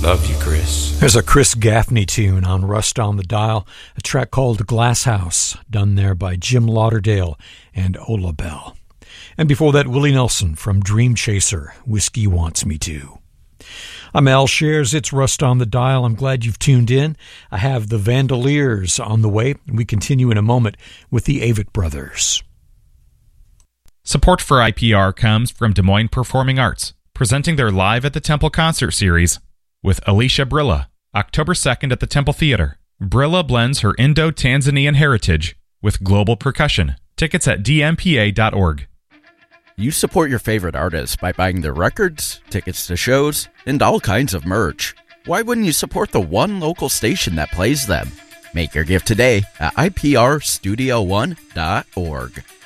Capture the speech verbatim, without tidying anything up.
Love you, Chris. There's a Chris Gaffney tune on Rust on the Dial, a track called Glass House, done there by Jim Lauderdale and Ola Bell. And before that, Willie Nelson from Dream Chaser, Whiskey Wants Me To. I'm Al Shares. It's Rust on the Dial. I'm glad you've tuned in. I have the Vandaliers on the way. We continue in a moment with the Avett Brothers. Support for I P R comes from Des Moines Performing Arts, presenting their Live at the Temple concert series with Alicia Brilla, October second at the Temple Theater. Brilla blends her Indo-Tanzanian heritage with global percussion. Tickets at d m p a dot org. You support your favorite artists by buying their records, tickets to shows, and all kinds of merch. Why wouldn't you support the one local station that plays them? Make your gift today at i p r studio one dot org.